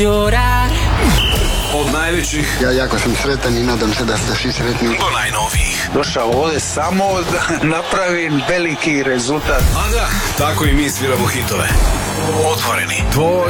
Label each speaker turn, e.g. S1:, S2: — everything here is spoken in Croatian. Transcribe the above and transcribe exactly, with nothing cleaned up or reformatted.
S1: Od najvećih
S2: Ja jako sam sretan i nadam se da ste svi sretni.
S1: do najnovijih.
S3: Došao ovdje samo da napravim veliki rezultat.
S1: A da, tako i mi sviramo hitove. Otvoreni, tvoj